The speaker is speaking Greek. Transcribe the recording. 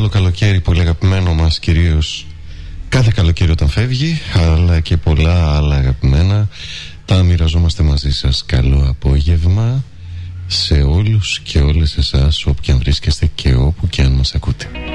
μεγάλο καλοκαίρι, πολύ αγαπημένο μας κυρίως κάθε καλοκαίρι όταν φεύγει, αλλά και πολλά άλλα αγαπημένα. Τα μοιραζόμαστε μαζί σας. Καλό απόγευμα σε όλους και όλες εσάς, όπου και αν βρίσκεστε και όπου και αν μας ακούτε.